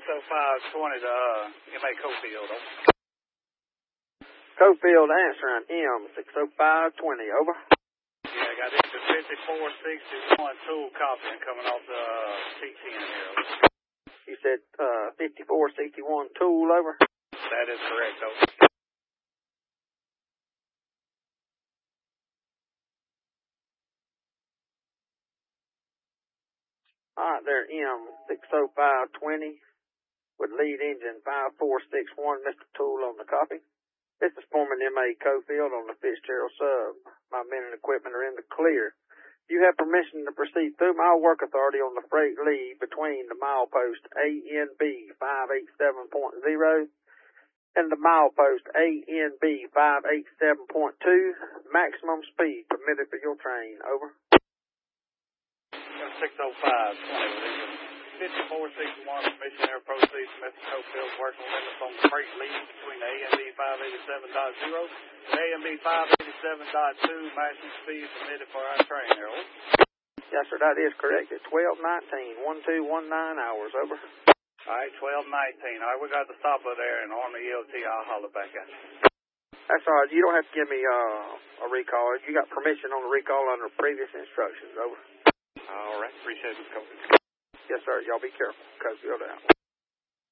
60520 to MA Cofield. Over. Cofield answering M60520. Over. Yeah, I got into 5461 tool copying coming off the T10 here. Over. You said 5461 tool. Over. That is correct. Over. All right, there, M60520 with lead engine 5461, Mr. Tool on the copy. This is Foreman M.A. Cofield on the Fitzgerald sub. My men and equipment are in the clear. You have permission to proceed through my work authority on the freight lead between the milepost ANB 587.0 and the milepost ANB 587.2. Maximum speed permitted for your train. Over. 60520. 5461 missionary proceeds Mr. Cofield working limits on the freight lead between the AMB 587.0 and AMB 587.2. Maximum speed permitted for our train, Harold. Yes, sir, that is correct. It's 12:19, 1219 hours. Over. All right, 12:19. All right, we got the stopper there and on the ELT. I'll holler back at you. That's all right. You don't have to give me a recall. You got permission on the recall under previous instructions. Over. All right, appreciate it, Cofield. Yes, sir. Y'all be careful. Cofield out.